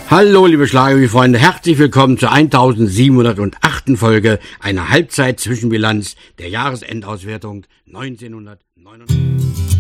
Hallo liebe Schlagerfreunde, herzlich willkommen zur 1708. Folge einer Halbzeit-Zwischenbilanz der Jahresendauswertung 1999.